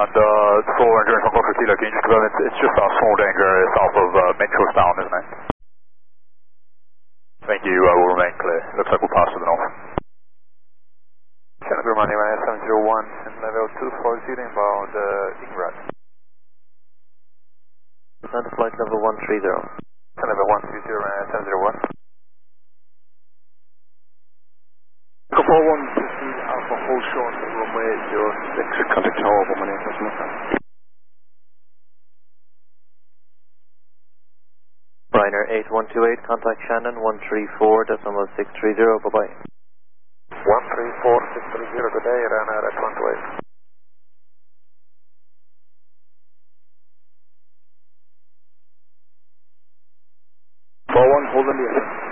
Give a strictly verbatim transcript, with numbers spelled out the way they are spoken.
And uh, for endurance on Golf Kilo, can you just confirm it's, it's just our small danger south of uh, Mitchell's Down, isn't it? Thank you, uh, we'll remain clear. Looks like we'll pass to the north. Channel Grumman, seven zero one and level two four zero inbound uh, Ingrad. Descend to flight level one three zero. Level one three zero and seven zero one. four one fifty Alpha hold short runway zero six, contact tower over my name, Ryanair eight one two eight, contact Shannon one three four decimal six three zero, bye bye. one three four six three zero, good day, Ryanair eight one two eight. four one, hold on the